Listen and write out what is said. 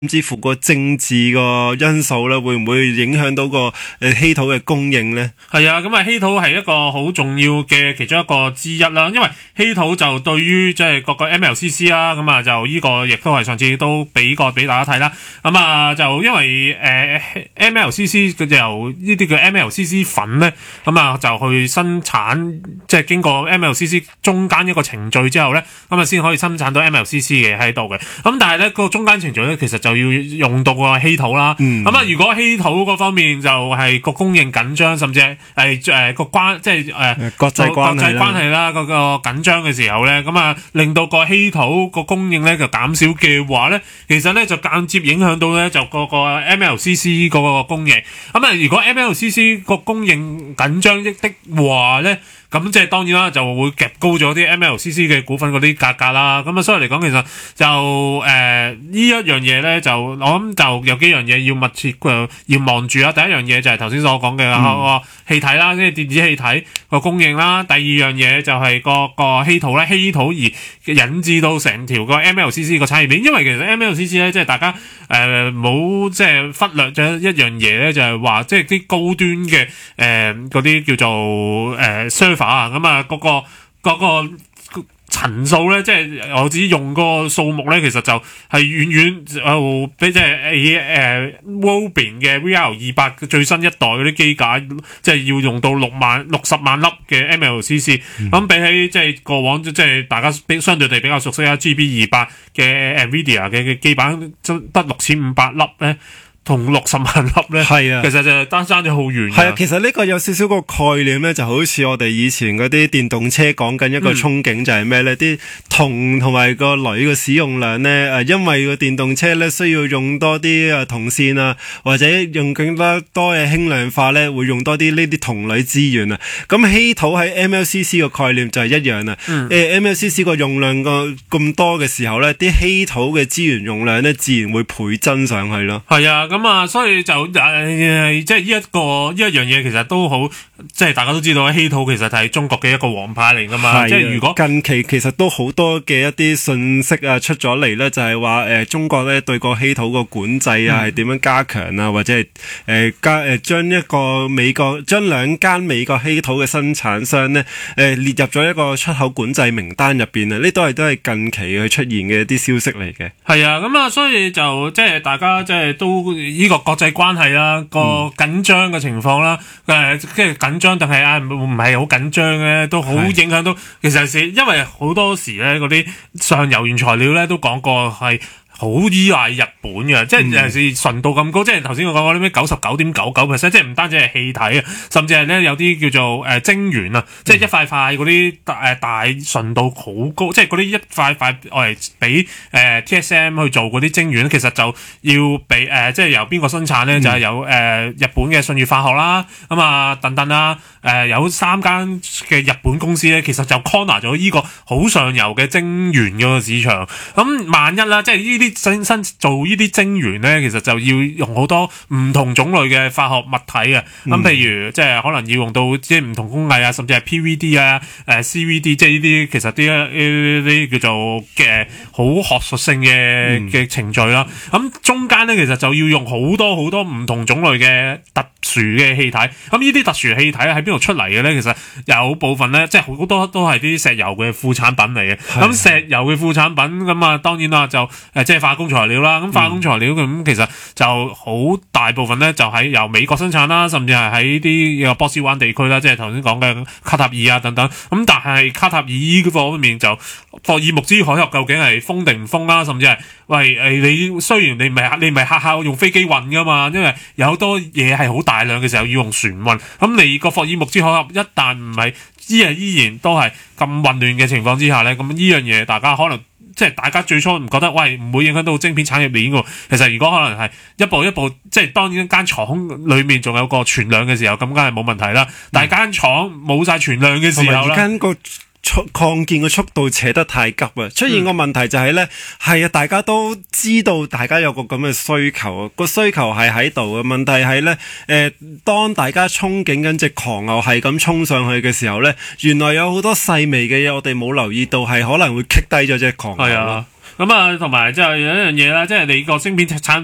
甚至乎個政治個因素咧，會唔會影響到個稀土嘅供應咧？ 係啊，咁啊稀土係一個好重要嘅其中一個之一啦，因為稀土就對於即係各個 MLCC 啦，咁啊就呢個亦都係上次都俾大家睇啦，咁啊就因為MLCC 佢就由呢啲叫 MLCC 粉咧，咁啊就去生產，即係經過 MLCC 中間一個程序之後咧，咁啊先可以生產到 MLCC 嘅喺度嘅，咁但係咧個中間程序咧其實就要用到個稀土啦，咁啊如果稀土嗰方面就係個供應緊張，甚至係個即係國際關係啦，嗰個緊張嘅時候咧，咁啊令到個稀土個供應咧就減少嘅話咧，其實咧就間接影響到咧就個 MLCC 嗰個供應。咁啊如果 MLCC 個供應緊張的話咧，咁即係當然啦，就會夾高咗啲 MLCC 嘅股份嗰啲價格啦。咁啊，所以嚟講，其實就呢一樣嘢咧，就我諗就有幾樣嘢要密切要望住啦。第一樣嘢就係頭先所講嘅個氣體啦，即係電子氣體個供應啦。第二樣嘢就係個稀土啦，稀土而引致到成條個 MLCC 個產業鏈。因為其實 MLCC 咧，即係大家冇即係忽略咗一樣嘢咧，就係話即係啲高端嘅嗰啲叫做server 啊，咁啊嗰個層數咧，即係我自己用個數目咧，其實就係遠遠比即係Robin 嘅 VR200 最新一代嗰啲機架，即係要用到60萬粒嘅 MLCC，咁比起即係過往即係大家相對地比較熟悉啦 GB28 嘅 Nvidia 嘅機板得6500粒咧。同60萬粒咧，係啊，其實就爭咗好遠。 係啊，其實呢個有少少個概念咧，就好似我哋以前嗰啲電動車講緊一個憧憬，就係咩咧？啲銅同埋個鋁嘅使用量咧，因為個電動車咧需要用多啲銅線啊，或者用更加多嘅輕量化咧，會用多啲呢啲銅鋁資源啊。咁稀土喺 MLCC 個概念就係一樣啦。MLCC 個用量咁多嘅時候咧，啲稀土嘅資源用量咧，自然會倍增上去咯。 係啊。咁啊，所以就即係呢一樣嘢，其實都好，即係大家都知道，稀土其實係中國嘅一個王牌嚟噶嘛。即係如果近期其實都好多嘅一啲信息啊出咗嚟咧，就係話中國咧對個稀土個管制啊係點樣加強啊，或者係將兩間美國稀土嘅生產商咧列入咗一個出口管制名單入邊啊。呢都係近期去出現嘅一啲消息嚟嘅。 係啊，咁啊，所以就即係大家即係都。呢個國際關係啦，個緊張嘅情況啦，即係緊張，但係唔係好緊張嘅，都好影響到。其實因為好多時咧，嗰啲上游原材料咧都講過係好依賴日本嘅，即係尤其是純度咁高，即係頭先我講嗰啲咩99.99%，即係唔單止係氣體啊，甚至係咧有啲叫做晶圓啊，即係一塊塊嗰啲大純度好高，即係嗰啲一塊塊我嚟俾TSM 去做嗰啲晶圓，其實就要俾即係由邊個生產咧？就係有日本嘅信越化學啦，咁啊等等啦，有3間嘅日本公司咧，其實就 corner 咗呢個好上游嘅晶圓嗰個市場。咁萬一啦，即係呢啲新做呢啲晶圓咧，其實就要用好多唔同種類嘅化學物體啊。咁譬如即係可能要用到即係唔同工藝啊，甚至係 PVD 啊、CVD， 即係呢啲其實啲叫做嘅好學術性嘅程序啦。咁中間咧其實就要用好多唔同種類嘅特殊嘅氣體。咁呢啲特殊氣體喺邊度出嚟嘅咧？其實有部分咧，即係好多都係啲石油嘅副產品嚟嘅。咁石油嘅副產品咁啊，當然啦就即係化工材料啦，咁化工材料咁其實就好大部分咧就喺由美國生產啦，甚至係喺啲波斯灣地區啦，即係頭先講嘅卡塔爾啊等等。咁但係卡塔爾呢個方面就霍爾木茲海峽究竟係封定唔封啦，甚至係你雖然你唔係下下用飛機運噶嘛，因為有好多嘢係好大量嘅時候要用船運。咁你個霍爾木茲海峽一旦唔係依然都係咁混亂嘅情況之下咧，咁呢樣嘢大家可能。即係大家最初唔覺得，唔會影響到晶片產業鏈喎。其實如果可能係一步一步，即係當然間廠裏面仲有個存量嘅時候，咁梗係冇問題啦。但係間廠冇晒存量嘅時候啦。 擴建嘅速度扯得太急啊！出現個問題就係咧，係啊，大家都知道，大家有個咁嘅需求，個需求係喺度嘅。問題係咧，當大家憧憬緊隻狂牛係咁衝上去嘅時候咧，原來有好多細微嘅嘢，我哋冇留意到，係可能會棘低咗隻狂牛咯。 咁啊，同埋即係有一樣嘢啦，即係你個晶片產